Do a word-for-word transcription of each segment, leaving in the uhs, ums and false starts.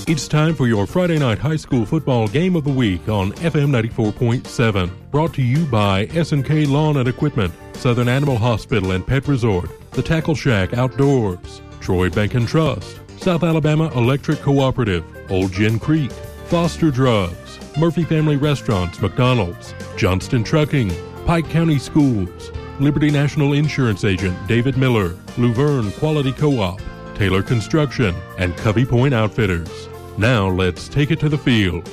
It's time for your Friday night high school football game of the week on F M ninety-four point seven. Brought to you by S and K Lawn and Equipment, Southern Animal Hospital and Pet Resort, The Tackle Shack Outdoors, Troy Bank and Trust, South Alabama Electric Cooperative, Old Gin Creek, Foster Drugs, Murphy Family Restaurants, McDonald's, Johnston Trucking, Pike County Schools, Liberty National Insurance Agent David Miller, Luverne Quality Co-op, Taylor Construction, and Covey Point Outfitters. Now let's take it to the field.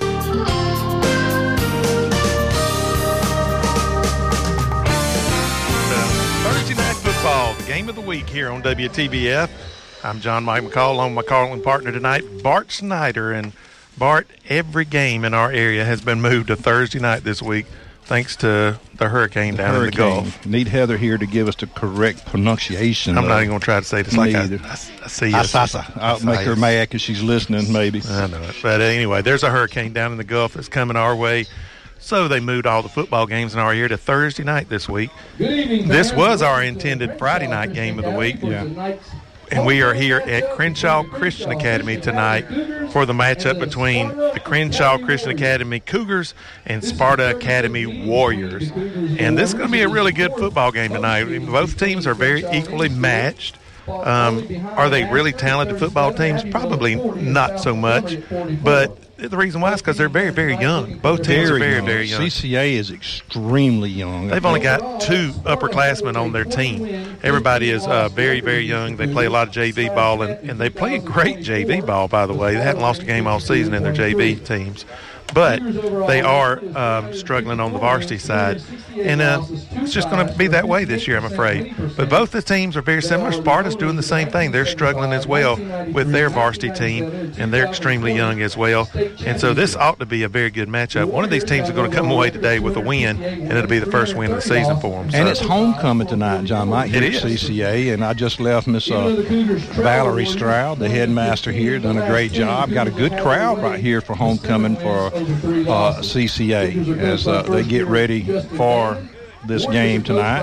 Thursday Night Football, the game of the week here on W T B F. I'm John Mike McCall, along with my calling partner tonight, Bart Snyder. And Bart, every game in our area has been moved to Thursday night this week, thanks to the hurricane the down hurricane. in the Gulf. Need Heather here to give us the correct pronunciation. I'm not even going to try to say this like I, I, I see I, I, I'll make her mad because she's listening, maybe. I know it. But anyway, there's a hurricane down in the Gulf that's coming our way. So they moved all the football games in our area to Thursday night this week. This was our intended Friday night game of the week. Yeah. And we are here at Crenshaw Christian Academy tonight for the matchup between the Crenshaw Christian Academy Cougars and Sparta Academy Warriors. And this is going to be a really good football game tonight. Both teams are very equally matched. Um, are they really talented football teams? Probably not so much. But the reason why is because they're very, very young. Both teams very are very, young. very young. C C A is extremely young. They've only got two upperclassmen on their team. Everybody is uh, very, very young. They play a lot of J V ball, and, and they play great J V ball, by the way. They haven't lost a game all season in their J V teams. But they are um, struggling on the varsity side. And uh, it's just going to be that way this year, I'm afraid. But both the teams are very similar. Sparta's doing the same thing. They're struggling as well with their varsity team, and they're extremely young as well. And so this ought to be a very good matchup. One of these teams is going to come away today with a win, and it'll be the first win of the season for them. So. And it's homecoming tonight, John Mike, here it at is. C C A. And I just left Miss uh, Valerie Stroud, the headmaster here, done a great job. Got a good crowd right here for homecoming for uh, C C A as uh, they get ready for this game tonight.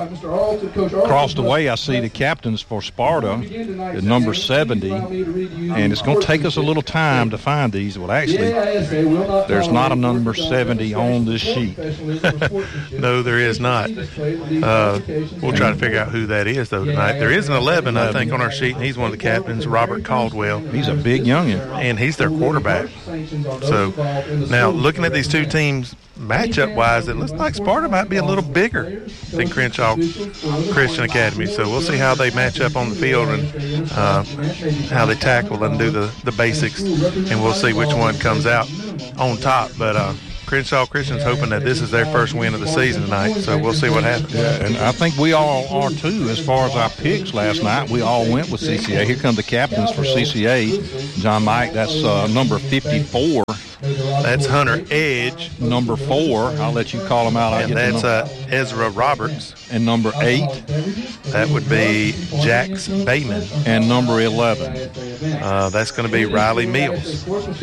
Across the way, I see the captains for Sparta, at number seventy, and it's going to take us a little time to find these. Well, actually, there's not a number seventy on this sheet. No, there is not. Uh, we'll try to figure out who that is, though, tonight. There is an eleven, I think, on our sheet, and he's one of the captains, Robert Caldwell. He's a big youngin'. And he's their quarterback. So, now, looking at these two teams, matchup-wise, it looks like Sparta might be a little bigger than Crenshaw Christian Academy. So we'll see how they match up on the field and uh, how they tackle and do the, the basics, and we'll see which one comes out on top. But uh, Crenshaw Christian's hoping that this is their first win of the season tonight, so we'll see what happens. Yeah, and I think we all are, too, as far as our picks last night. We all went with C C A. Here come the captains for C C A. John Mike, that's uh, number fifty-four. That's Hunter Edge. Number four, I'll let you call him out. I'll and that's uh, Ezra Roberts. And number eight, that would be Jax Bayman. And number eleven, uh, that's going to be Riley Mills.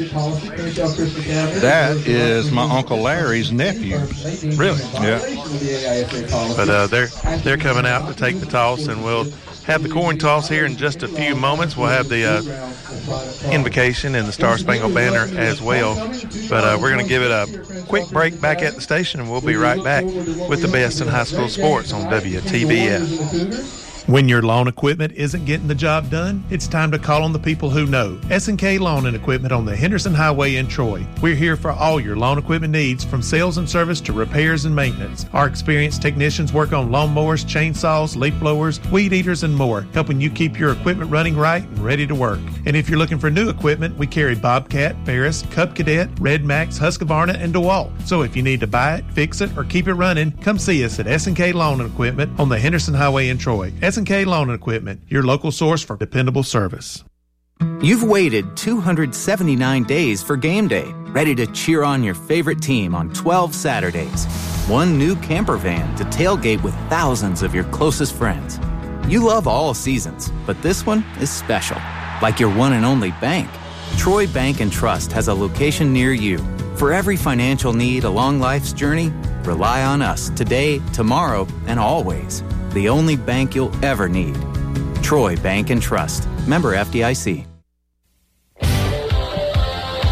That is my Uncle Larry's nephew. Really? Yeah. But uh, they're they're coming out to take the toss, and we'll have the coin toss here in just a few moments. We'll have the uh, invocation and the Star Spangled Banner as well. But uh, we're going to give it a quick break back at the station, and we'll be right back with the best in high school sports on W T B F. When your lawn equipment isn't getting the job done, it's time to call on the people who know. S and K Lawn and Equipment on the Henderson Highway in Troy. We're here for all your lawn equipment needs, from sales and service to repairs and maintenance. Our experienced technicians work on lawnmowers, chainsaws, leaf blowers, weed eaters, and more, helping you keep your equipment running right and ready to work. And if you're looking for new equipment, we carry Bobcat, Ferris, Cub Cadet, Red Max, Husqvarna, and DeWalt. So if you need to buy it, fix it, or keep it running, come see us at S and K Lawn and Equipment on the Henderson Highway in Troy. S and K Lawn and Equipment, your local source for dependable service. You've waited two hundred seventy-nine days for game day, ready to cheer on your favorite team on twelve Saturdays. One new camper van to tailgate with thousands of your closest friends. You love all seasons, but this one is special, like your one and only bank. Troy Bank and Trust has a location near you. For every financial need along life's journey, rely on us today, tomorrow, and always. The only bank you'll ever need. Troy Bank and Trust. Member F D I C.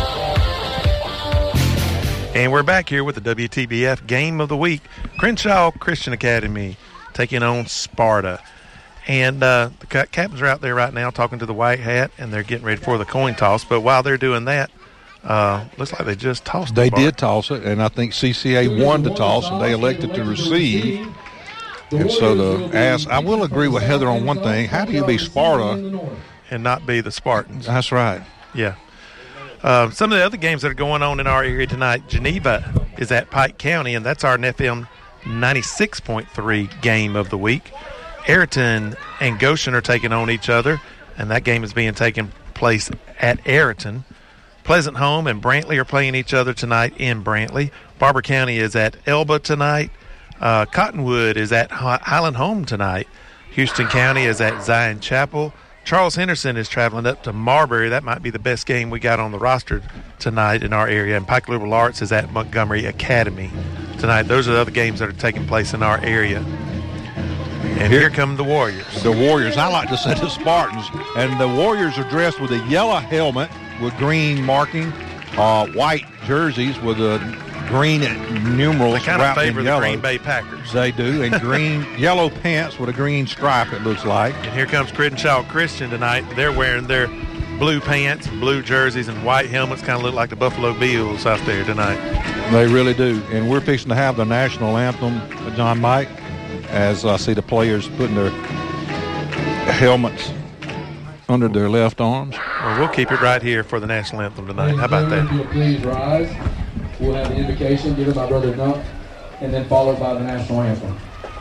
And we're back here with the W T B F Game of the Week. Crenshaw Christian Academy taking on Sparta. And uh, the captains are out there right now talking to the White Hat, and they're getting ready for the coin toss. But while they're doing that, uh, looks like they just tossed it. They did toss it, and I think C C A won the toss, and they elected to receive. And so the ask, I will agree with Heather on one thing. How do you be Sparta and not be the Spartans? That's right. Yeah. Uh, some of the other games that are going on in our area tonight, Geneva is at Pike County, and that's our F M ninety-six point three game of the week. Ayrton and Goshen are taking on each other, and that game is being taken place at Ayrton. Pleasant Home and Brantley are playing each other tonight in Brantley. Barber County is at Elba tonight. Uh, Cottonwood is at Highland Home tonight. Houston County is at Zion Chapel. Charles Henderson is traveling up to Marbury. That might be the best game we got on the roster tonight in our area. And Pike Liberal Arts is at Montgomery Academy tonight. Those are the other games that are taking place in our area. And here, here come the Warriors. The Warriors. I like to say the Spartans. And the Warriors are dressed with a yellow helmet with green marking, uh, white jerseys with a green numerals. They kind of favor the yellow. Green Bay Packers. They do. And green, yellow pants with a green stripe, it looks like. And here comes Crenshaw Christian tonight. They're wearing their blue pants, blue jerseys, and white helmets. Kind of look like the Buffalo Bills out there tonight. They really do. And we're fixing to have the national anthem, John Mike, as I see the players putting their helmets under their left arms. Well, we'll keep it right here for the national anthem tonight. How about that? Please rise. We'll have the invocation given by Brother Dunk, and then followed by the national anthem.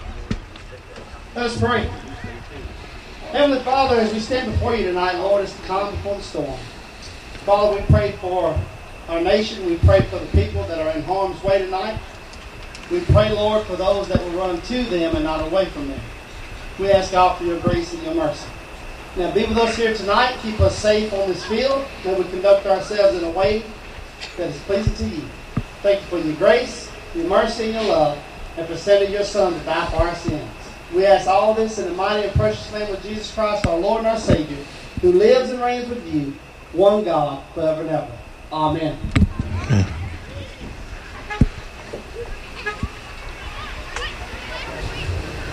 Let us pray. Heavenly Father, as we stand before you tonight, Lord, it's the calm before the storm. Father, we pray for our nation. We pray for the people that are in harm's way tonight. We pray, Lord, for those that will run to them and not away from them. We ask God for your grace and your mercy. Now be with us here tonight. Keep us safe on this field. May we conduct ourselves in a way that is pleasing to you. Thank you for your grace, your mercy, and your love, and for sending your Son to die for our sins. We ask all this in the mighty and precious name of Jesus Christ, our Lord and our Savior, who lives and reigns with you, one God, forever and ever. Amen. Okay.